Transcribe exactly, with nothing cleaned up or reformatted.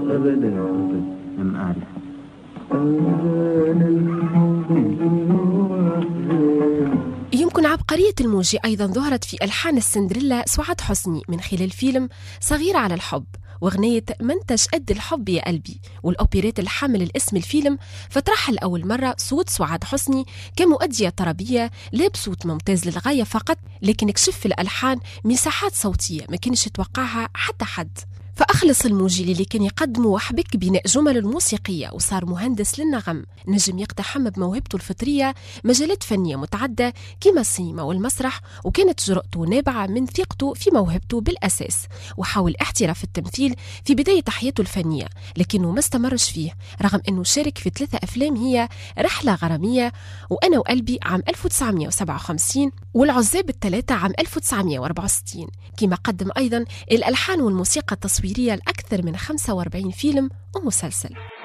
أبدا لم أعرف. يمكن عبقرية الموجي أيضا ظهرت في ألحان السندريلا سعاد حسني من خلال فيلم صغير على الحب وغنية منتج قد الحب يا قلبي، والأوبريت الحامل الاسم الفيلم فترحل لأول مرة صوت سعاد حسني كمؤدية طربية لا بصوت ممتاز للغاية فقط، لكن اكشف في الألحان مساحات صوتية ما كانش يتوقعها حتى حد. فأخلص الموجي اللي كان يقدمه وحبك بناء جمل موسيقية وصار مهندس للنغم، نجم يقتحم بموهبته الفطرية مجالات فنية متعدة كما السينما والمسرح، وكانت جرأته نابعة من ثقته في موهبته بالأساس، وحاول احتراف التمثيل في بداية حياته الفنية لكنه ما استمرش فيه، رغم أنه شارك في ثلاثة أفلام هي رحلة غرامية وأنا وقلبي عام ألف وتسعمائة وسبعة وخمسين والعزاب الثلاثة عام ألف وتسعمائة وأربعة وستين، كما قدم أيضا الألحان والموسيقى التصويرية لأكثر من خمسة وأربعين فيلم ومسلسل.